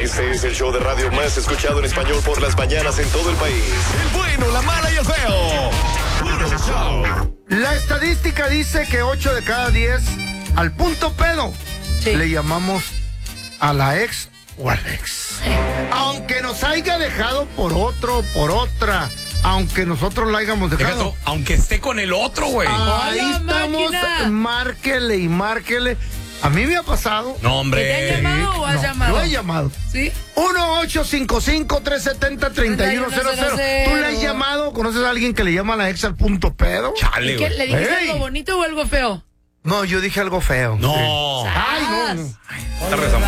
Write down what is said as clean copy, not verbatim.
Este es el show de radio más escuchado en español por las mañanas en todo el país. El bueno, la mala y el feo. Puro show. La estadística dice que 8 de cada 10 al punto pedo le llamamos a la ex o al ex. Aunque nos haya dejado por otro, por otra, aunque nosotros la hayamos dejado. Aunque esté con el otro, güey. Ahí ¡Hola, estamos, máquina! márquele y márquele. A mí me ha pasado. No, hombre. ¿Te han llamado o has No, llamado? yo he llamado. ¿Sí? 1-855-370-3100. ¿Tú le has llamado? ¿Conoces a alguien que le llama a la ex al punto pedo? Chale, ¿Qué, güey. ¿Le dijiste Ey. algo bonito o algo feo? No, yo dije algo feo. No. Sí. Ay, no. Te rezamos.